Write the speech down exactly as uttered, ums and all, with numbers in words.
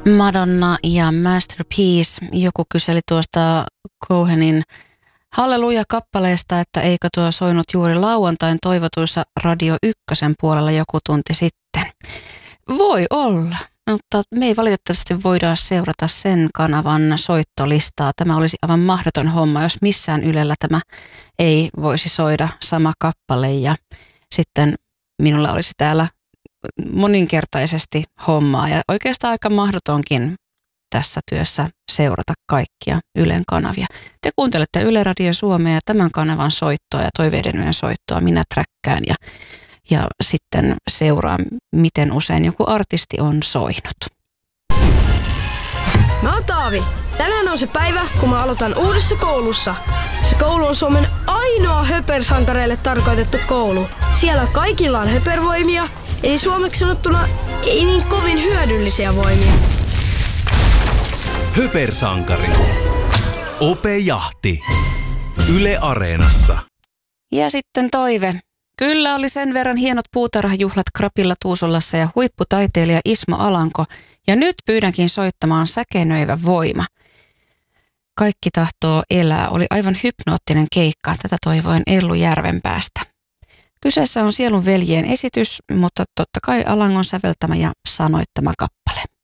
Madonna ja Masterpiece. Joku kyseli tuosta Cohenin Halleluja-kappaleesta, että eikö tuo soinut juuri lauantain toivotuissa Radio Ykkösen puolella joku tunti sitten. Voi olla, mutta me ei valitettavasti voida seurata sen kanavan soittolistaa. Tämä olisi aivan mahdoton homma, jos missään Ylellä tämä ei voisi soida sama kappale ja sitten minulla olisi täällä moninkertaisesti hommaa ja oikeastaan aika mahdotonkin tässä työssä seurata kaikkia Ylen kanavia. Te kuuntelette Yle Radio Suomea ja tämän kanavan soittoa ja toiveiden yön soittoa minä träkkään ja, ja sitten seuraan, miten usein joku artisti on soinut. Mä oon Taavi. Tänään on se päivä, kun mä aloitan uudessa koulussa. Se koulu on Suomen ainoa höpersankareille tarkoitettu koulu. Siellä kaikilla on höpervoimia, eli suomeksi sanottuna ei niin kovin hyödyllisiä voimia. Höpersankari. Ope Jahti. Yle Areenassa. Ja sitten toive. Kyllä oli sen verran hienot puutarhajuhlat Krapilla Tuusulassa ja huipputaiteilija Ismo Alanko. Ja nyt pyydänkin soittamaan Säkenöivä voima. Kaikki tahtoo elää. Oli aivan hypnoottinen keikka. Tätä toivoin Ellu Järvenpäästä. Kyseessä on Sielun veljien esitys, mutta totta kai Alangon säveltämä ja sanoittama kappale.